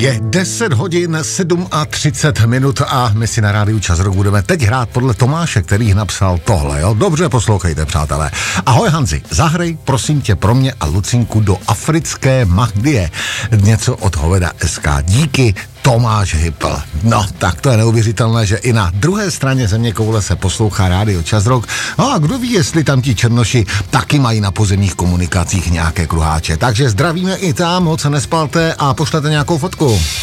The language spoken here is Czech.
Je 10 hodin 37 a my si na rádiu Čas Rock budeme teď hrát podle Tomáše, který napsal tohle, jo? Dobře poslouchejte, přátelé. Ahoj Hanzi, zahrej prosím tě pro mě a Lucinku do africké Mahdie. Něco od Hoveda SK. Díky, Tomáš Hypl. No, tak to je neuvěřitelné, že i na druhé straně zeměkoule se poslouchá rádio Čas Rock. No a kdo ví, jestli tam ti černoši taky mají na pozemních komunikacích nějaké kruháče. Takže zdravíme i tam, moc se nespalte a pošlete nějakou fotku.